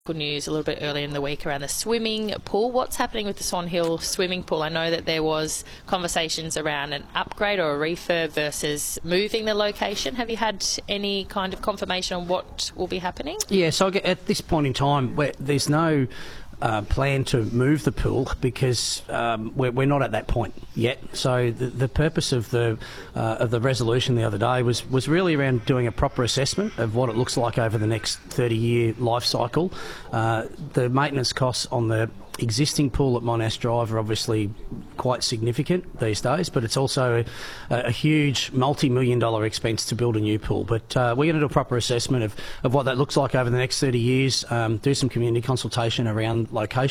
Good news a little bit earlier in the week around the swimming pool. What's happening with the Swan Hill swimming pool? I know that there was conversations around an upgrade or a refurb versus moving the location. Have you had any kind of confirmation on what will be happening? Yeah, so at this point in time, there's no plan to move the pool because we're not at that point yet. So the purpose of the resolution the other day was really around doing a proper assessment of what it looks like over the next 30-year life cycle. The maintenance costs on the existing pool at Monash Drive are obviously quite significant these days, but it's also a huge multi-million-dollar expense to build a new pool. But we're going to do a proper assessment of what that looks like over the next 30 years, do some community consultation around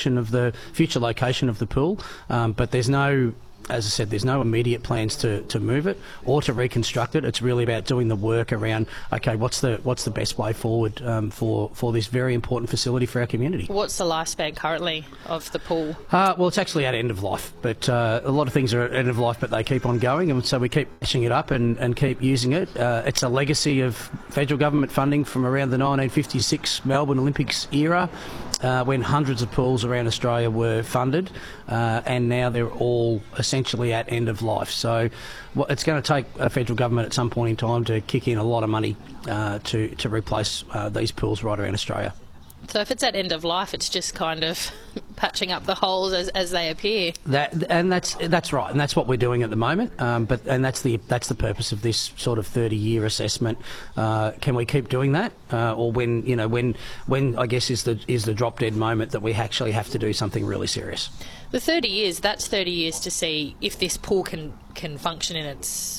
future location of the pool, but there's no, as I said, there's no immediate plans to move it or to reconstruct it. It's really about doing the work around, okay, what's the best way forward for this very important facility for our community. What's the lifespan currently of the pool? Well, it's actually at end of life, but a lot of things are at end of life, but they keep on going, and so we keep patching it up and keep using it. It's a legacy of federal government funding from around the 1956 Melbourne Olympics era, when hundreds of pools around Australia were funded, and now they're all essentially at end of life. So it's going to take a federal government at some point in time to kick in a lot of money to replace these pools right around Australia. So if it's at end of life, it's just kind of patching up the holes as they appear. That's right, and that's what we're doing at the moment. That's the purpose of this sort of 30-year assessment. Can we keep doing that, or when I guess is the drop dead moment that we actually have to do something really serious? The 30 years. That's 30 years to see if this pool can function in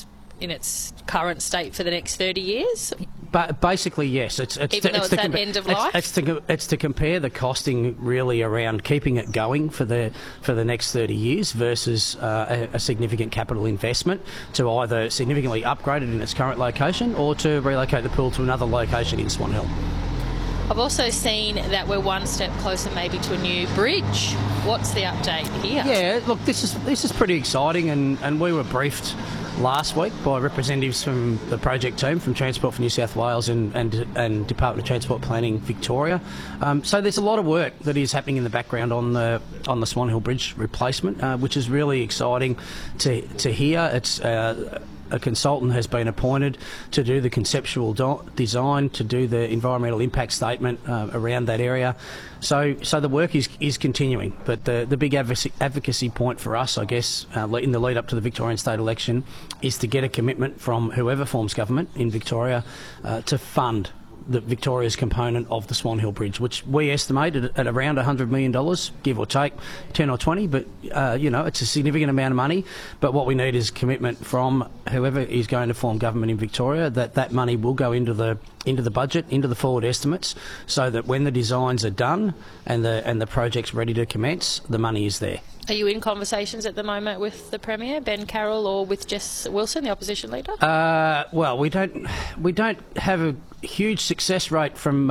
its current state for the next 30 years. But basically, yes. It's at end of life? It's to compare the costing really around keeping it going for the next 30 years versus a significant capital investment to either significantly upgrade it in its current location or to relocate the pool to another location in Swan Hill. I've also seen that we're one step closer maybe to a new bridge. What's the update here? Yeah, look, this is pretty exciting, and we were briefed last week by representatives from the project team from Transport for New South Wales and Department of Transport Planning Victoria. So there's a lot of work that is happening in the background on the Swan Hill Bridge replacement, which is really exciting to hear. It's a consultant has been appointed to do the conceptual design, to do the environmental impact statement around that area. So the work is continuing, but the big advocacy point for us, I guess, in the lead up to the Victorian state election, is to get a commitment from whoever forms government in Victoria to fund the Victoria's component of the Swan Hill Bridge, which we estimate at around $100 million, give or take 10 or 20, but it's a significant amount of money. But what we need is commitment from whoever is going to form government in Victoria that money will go into the budget, into the forward estimates, so that when the designs are done and the project's ready to commence, the money is there. Are you in conversations at the moment with the Premier, Ben Carroll, or with Jess Wilson, the opposition leader? Well, we don't have a huge success rate from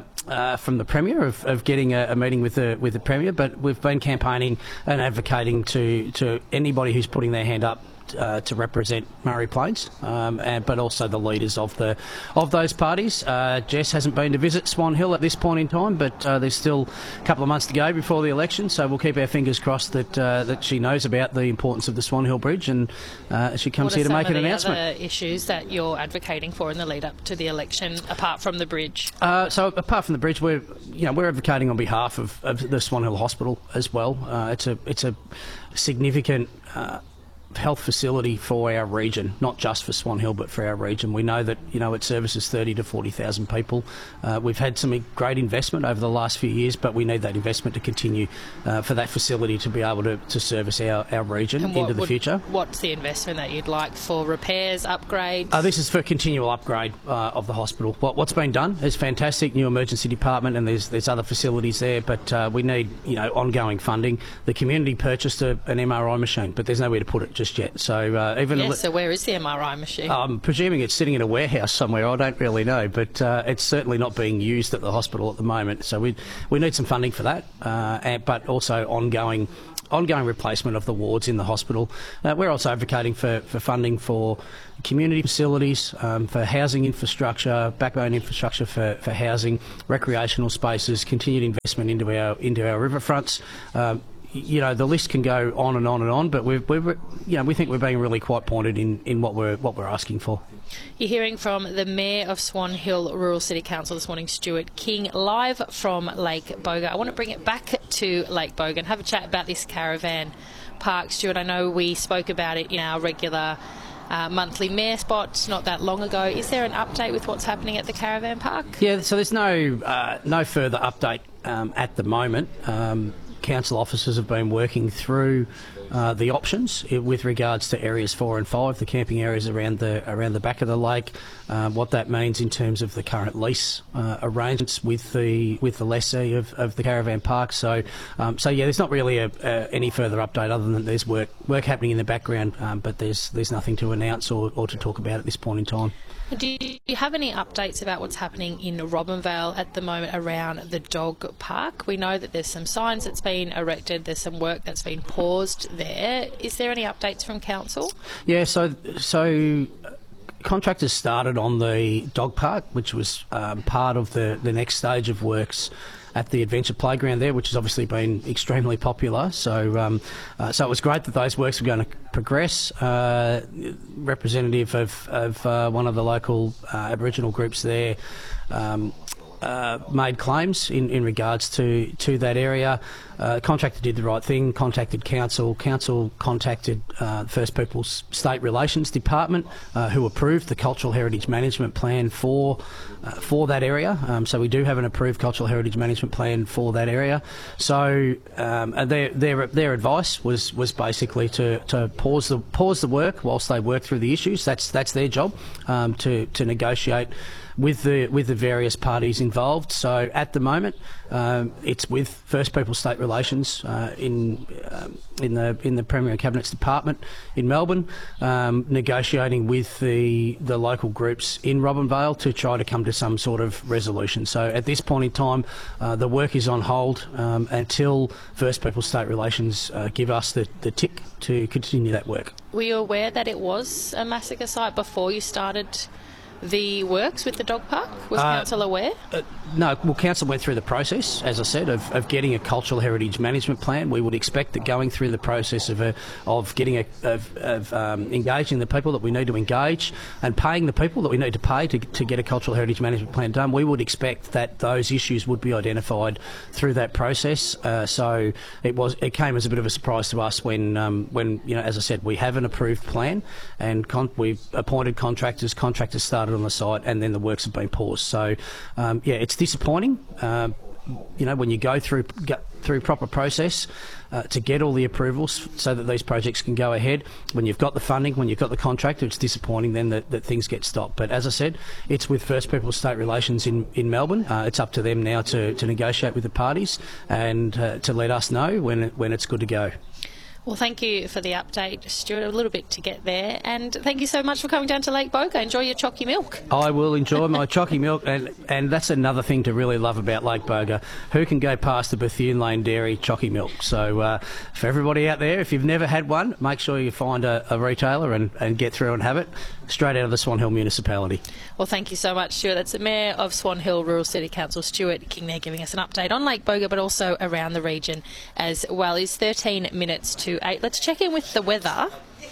the Premier of getting a meeting with the Premier, but we've been campaigning and advocating to anybody who's putting their hand up to represent Murray Plains, but also the leaders of those parties. Jess hasn't been to visit Swan Hill at this point in time, but there's still a couple of months to go before the election, so we'll keep our fingers crossed that she knows about the importance of the Swan Hill Bridge and she comes here to make an announcement. What are some of the other issues that you're advocating for in the lead up to the election, apart from the bridge? So apart from the bridge, we're advocating on behalf of the Swan Hill Hospital as well. It's a significant health facility for our region, not just for Swan Hill but for our region. We know that it services 30 to 40,000 people. We've had some great investment over the last few years, but we need that investment to continue for that facility to be able to service our region into the future. What's the investment that you'd like for repairs, upgrades? This is for continual upgrade of the hospital. What's been done is fantastic, new emergency department, and there's other facilities there, but we need ongoing funding. The community purchased an MRI machine, but there's nowhere to put it just yet. So so where is the MRI machine? I'm presuming it's sitting in a warehouse somewhere. I don't really know, but it's certainly not being used at the hospital at the moment. So we need some funding for that, but also ongoing replacement of the wards in the hospital. We're also advocating for funding for community facilities, for housing infrastructure, backbone infrastructure for housing, recreational spaces, continued investment into our riverfronts. The list can go on and on and on, but we think we're being really quite pointed in what we're asking for. You're hearing from the Mayor of Swan Hill Rural City Council this morning, Stuart King, live from Lake Boga. I want to bring it back to Lake Boga and have a chat about this caravan park. Stuart, I know we spoke about it in our regular monthly mayor spot not that long ago. Is there an update with what's happening at the caravan park? Yeah, so there's no further update at the moment. Council officers have been working through the options with regards to areas 4 and 5, the camping areas around the back of the lake, what that means in terms of the current lease arrangements with the lessee of the caravan park. So there's not really any further update other than there's work happening in the background, but there's nothing to announce or to talk about at this point in time. Do you have any updates about what's happening in Robinvale at the moment around the dog park? We know that there's some signs that's been erected, there's some work that's been paused there. Is there any updates from council? Yeah, so contractors started on the dog park, which was part of the next stage of works at the Adventure Playground there, which has obviously been extremely popular. So it was great that those works were going to progress. Representative of one of the local Aboriginal groups there made claims in regards to that area. Contractor did the right thing, contacted council. Council contacted First Peoples State Relations Department, who approved the Cultural Heritage Management Plan for that area. So we do have an approved Cultural Heritage Management Plan for that area. So their advice was basically to pause the work whilst they work through the issues. That's their job, to negotiate with the various parties involved. So at the moment, it's with First Peoples State Relations in the Premier and Cabinet's Department in Melbourne, negotiating with the local groups in Robinvale to try to come to some sort of resolution. So at this point in time, the work is on hold until First Peoples State Relations give us the tick to continue that work. Were you aware that it was a massacre site before you started the works with the dog park? Was council aware? No, well, council went through the process, as I said, of getting a cultural heritage management plan. We would expect that going through the process of engaging the people that we need to engage and paying the people that we need to pay to get a cultural heritage management plan done, we would expect that those issues would be identified through that process. So it came as a bit of a surprise to us when as I said, we have an approved plan and we've appointed contractors. Contractors started on the site, and then the works have been paused. So, it's disappointing. When you go through proper process to get all the approvals so that these projects can go ahead. When you've got the funding, when you've got the contractor, it's disappointing then that things get stopped. But as I said, it's with First Peoples State Relations in Melbourne. It's up to them now to negotiate with the parties and to let us know when it's good to go. Well, thank you for the update, Stuart. A little bit to get there. And thank you so much for coming down to Lake Boga. Enjoy your chalky milk. I will enjoy my chalky milk. And that's another thing to really love about Lake Boga. Who can go past the Bethune Lane Dairy chalky milk? So for everybody out there, if you've never had one, make sure you find a retailer and get through and have it straight out of the Swan Hill municipality. Well, thank you so much, Stuart. That's the Mayor of Swan Hill Rural City Council, Stuart King, there giving us an update on Lake Boga, but also around the region as well. It's 13 minutes to 8. Let's check in with the weather.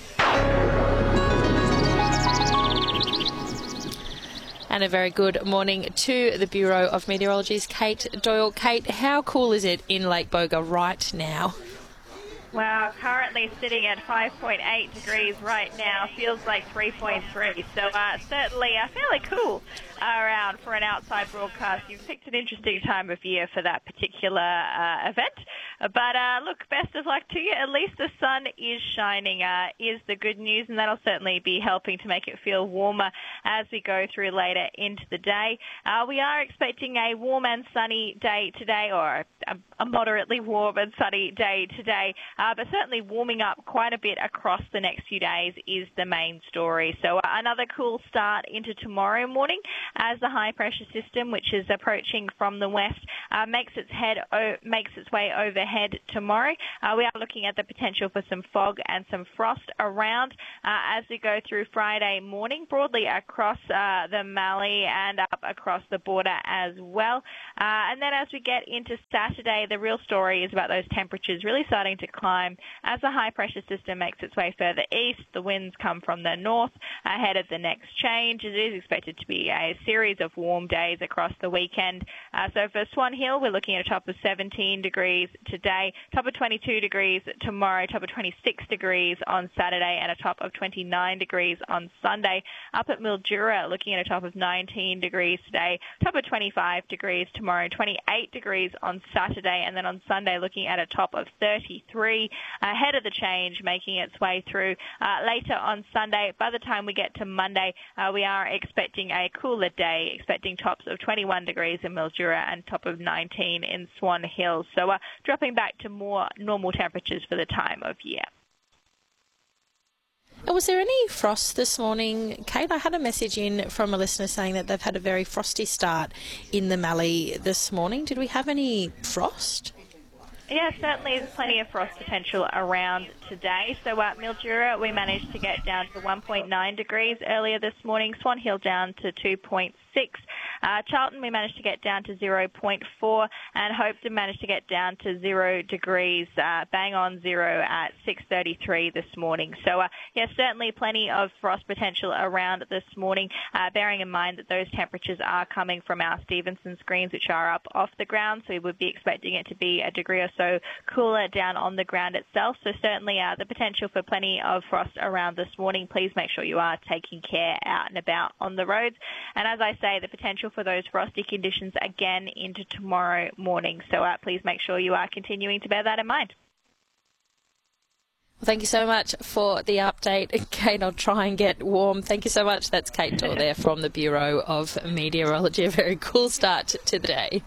And a very good morning to the Bureau of Meteorology's Kate Doyle. Kate, how cool is it in Lake Boga right now? Wow, currently sitting at 5.8 degrees right now, feels like 3.3, so certainly fairly cool around for an outside broadcast. You've picked an interesting time of year for that particular event. But look, best of luck to you. At least the sun is shining, is the good news, and that'll certainly be helping to make it feel warmer as we go through later into the day. We are expecting a warm and sunny day today, or a moderately warm and sunny day today, but certainly warming up quite a bit across the next few days is the main story. So another cool start into tomorrow morning as the high pressure system, which is approaching from the west, makes its way overhead tomorrow. We are looking at the potential for some fog and some frost around as we go through Friday morning, broadly across the Mallee and up across the border as well. And then as we get into Saturday, the real story is about those temperatures really starting to climb as the high pressure system makes its way further east. The winds come from the north ahead of the next change. It is expected to be a series of warm days across the weekend. So for Swan Hill, we're looking at a top of 17 degrees today, top of 22 degrees tomorrow, top of 26 degrees on Saturday, and a top of 29 degrees on Sunday. Up at Mildura, looking at a top of 19 degrees today, top of 25 degrees tomorrow, 28 degrees on Saturday, and then on Sunday looking at a top of 33 ahead of the change, making its way through later on Sunday. By the time we get to Monday, we are expecting a cooler day, expecting tops of 21 degrees in Mildura and top of 19 in Swan Hill. So dropping back to more normal temperatures for the time of year. And was there any frost this morning, Kate? I had a message in from a listener saying that they've had a very frosty start in the Mallee this morning. Did we have any frost? Yeah, certainly there's plenty of frost potential around today. So at Mildura, we managed to get down to 1.9 degrees earlier this morning. Swan Hill down to 2.6. Charlton, we managed to get down to 0.4, and Hopetoun managed to get down to 0 degrees, bang on zero at 6:33 this morning. So, yeah, certainly plenty of frost potential around this morning, bearing in mind that those temperatures are coming from our Stevenson screens, which are up off the ground, so we would be expecting it to be a degree or so cooler down on the ground itself. So certainly the potential for plenty of frost around this morning. Please make sure you are taking care out and about on the roads. And as I say, the potential for those frosty conditions again into tomorrow morning. So please make sure you are continuing to bear that in mind. Well, thank you so much for the update, Kate. I'll try and get warm. Thank you so much. That's Kate Dorr there from the Bureau of Meteorology. A very cool start to the day.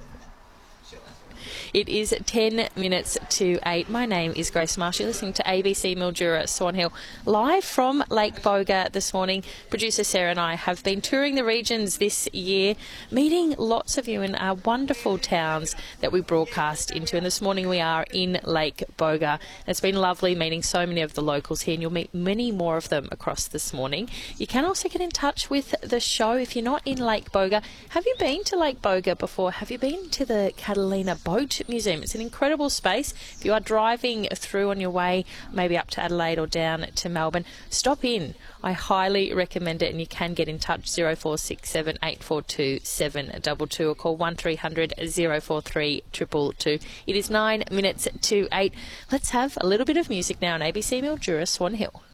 It is 10 minutes to 8. My name is Grace Marsh. You're listening to ABC Mildura Swan Hill live from Lake Boga this morning. Producer Sarah and I have been touring the regions this year, meeting lots of you in our wonderful towns that we broadcast into. And this morning we are in Lake Boga. It's been lovely meeting so many of the locals here, and you'll meet many more of them across this morning. You can also get in touch with the show if you're not in Lake Boga. Have you been to Lake Boga before? Have you been to the Catalina Boat Museum? It's an incredible space. If you are driving through on your way, maybe up to Adelaide or down to Melbourne, stop in. I highly recommend it, and you can get in touch 0467 842 722 or call 1300 043 222. It is 9 minutes to 8. Let's have a little bit of music now on ABC Mildura Swan Hill.